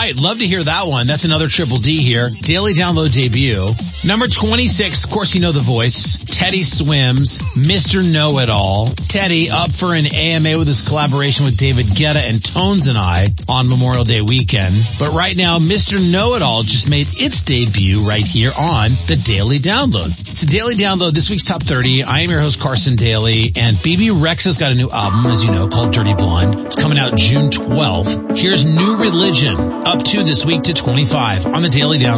right. Love to hear that one. That's another Triple D here. Daily Download debut. Number 26, of course you know the voice. Teddy Swims, Mr. Know-It-All. Teddy up for an AMA with his collaboration with David Guetta and Tones and I on Memorial Day weekend. But right now, Mr. Know-It-All just made its debut right here on the Daily Download. It's a Daily Download, this week's Top 30. I am your host, Carson Daly, and BB Rexha's got a new album, as you know, called Dirty Blonde. It's coming out June 12th. Here's New Religion, up to this week to 25 on the Daily Download.